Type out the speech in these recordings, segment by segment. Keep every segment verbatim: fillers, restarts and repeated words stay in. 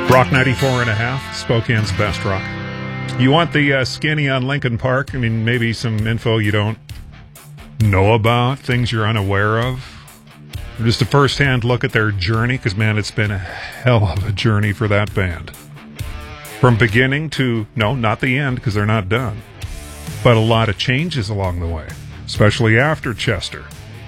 Rock ninety-four and a half, Spokane's best rock. You want the uh, skinny on Lincoln Park? I mean, maybe some info you don't know about, things you're unaware of. Or just a first-hand look at their journey, because, man, it's been a hell of a journey for that band. From beginning to, no, not the end, because they're not done. But a lot of changes along the way, especially after Chester.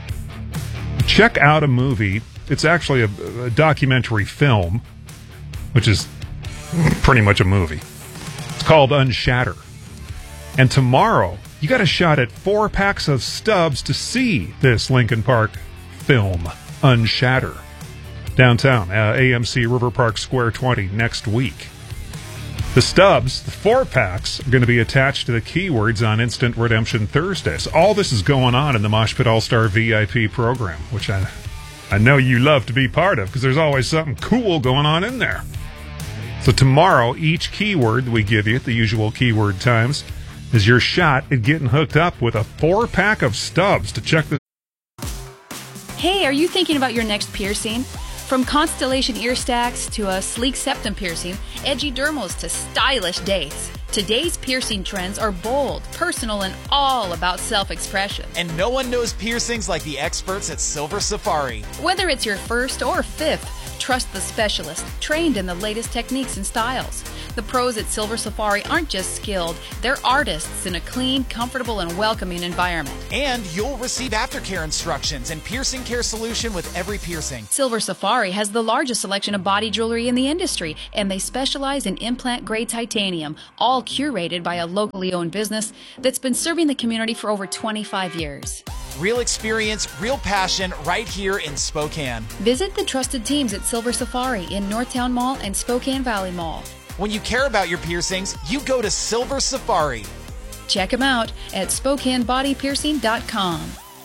Check out a movie. It's actually a, a documentary film, which is pretty much a movie. It's called Unshatter. And tomorrow, you got a shot at four packs of stubs to see this Lincoln Park film, Unshatter. Downtown, uh, A M C River Park Square twenty, next week. The stubs, the four packs, are going to be attached to the keywords on Instant Redemption Thursdays. All this is going on in the Mosh Pit All-Star V I P program, which I, I know you love to be part of, because there's always something cool going on in there. So tomorrow, each keyword we give you at the usual keyword times is your shot at getting hooked up with a four-pack of stubs to check the... Hey, are you thinking about your next piercing? From Constellation ear stacks to a sleek septum piercing, edgy dermals to stylish dates, today's piercing trends are bold, personal, and all about self-expression. And no one knows piercings like the experts at Silver Safari. Whether it's your first or fifth, trust the specialist, trained in the latest techniques and styles. The pros at Silver Safari aren't just skilled, they're artists in a clean, comfortable, and welcoming environment. And you'll receive aftercare instructions and piercing care solution with every piercing. Silver Safari has the largest selection of body jewelry in the industry, and they specialize in implant-grade titanium, all curated by a locally owned business that's been serving the community for over twenty-five years. Real experience, real passion, right here in Spokane. Visit the trusted teams at Silver Safari in Northtown Mall and Spokane Valley Mall. When you care about your piercings, you go to Silver Safari. Check them out at spokane body piercing dot com.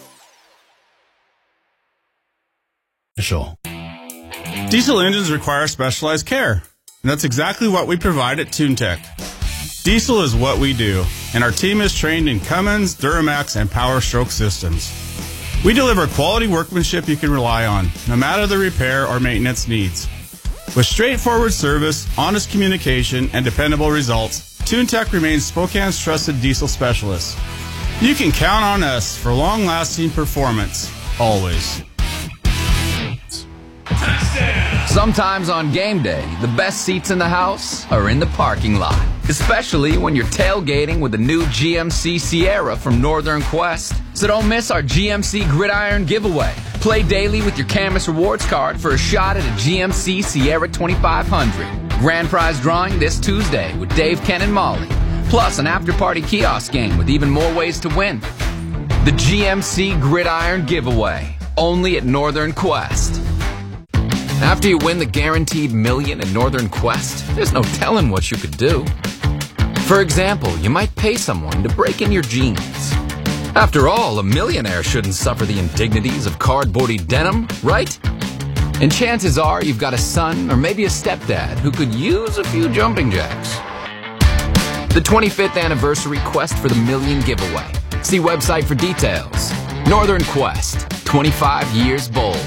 Diesel engines require specialized care, and that's exactly what we provide at TuneTech. Diesel is what we do, and our team is trained in Cummins, Duramax, and Power Stroke systems. We deliver quality workmanship you can rely on, no matter the repair or maintenance needs. With straightforward service, honest communication, and dependable results, TuneTech remains Spokane's trusted diesel specialist. You can count on us for long-lasting performance, always. Sometimes on game day, the best seats in the house are in the parking lot. Especially when you're tailgating with the new G M C Sierra from Northern Quest. So don't miss our G M C Gridiron giveaway. Play daily with your Camus Rewards card for a shot at a G M C Sierra twenty-five hundred. Grand prize drawing this Tuesday with Dave, Ken, and Molly. Plus an after-party kiosk game with even more ways to win. The G M C Gridiron giveaway. Only at Northern Quest. After you win the guaranteed million at Northern Quest, there's no telling what you could do. For example, you might pay someone to break in your jeans. After all, a millionaire shouldn't suffer the indignities of cardboardy denim, right? And chances are you've got a son or maybe a stepdad who could use a few jumping jacks. The twenty-fifth anniversary Quest for the Million giveaway. See website for details. Northern Quest, twenty-five years bold.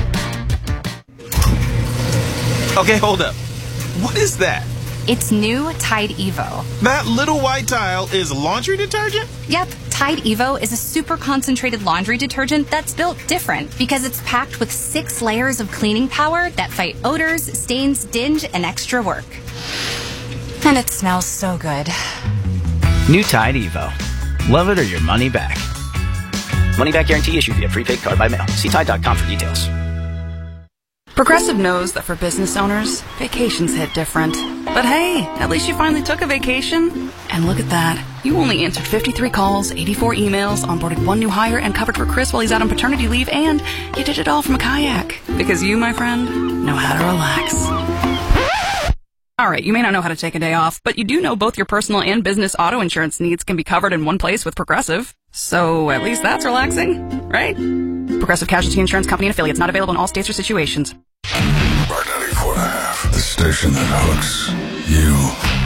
Okay, hold up. What is that? It's new Tide Evo. That little white tile is laundry detergent? Yep, Tide Evo is a super concentrated laundry detergent that's built different because it's packed with six layers of cleaning power that fight odors, stains, dinge, and extra work. And it smells so good. New Tide Evo. Love it or your money back. Money back guarantee issued via prepaid card by mail. See Tide dot com for details. Progressive knows that for business owners, vacations hit different. But hey, at least you finally took a vacation. And look at that. You only answered fifty-three calls, eighty-four emails, onboarded one new hire, and covered for Chris while he's out on paternity leave, and you did it all from a kayak. Because you, my friend, know how to relax. Alright, you may not know how to take a day off, but you do know both your personal and business auto insurance needs can be covered in one place with Progressive. So at least that's relaxing, right? Progressive Casualty Insurance Company and affiliates, not available in all states or situations. Rock ninety-four and a half, the station that hooks you.